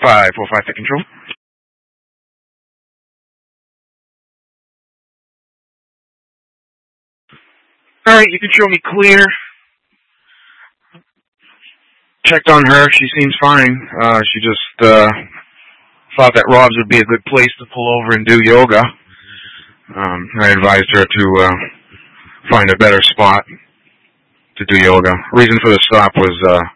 545 to control. Alright, you can show me clear. Checked on her, she seems fine. She just thought that Rob's would be a good place to pull over and do yoga. I advised her to find a better spot to do yoga. Reason for the stop was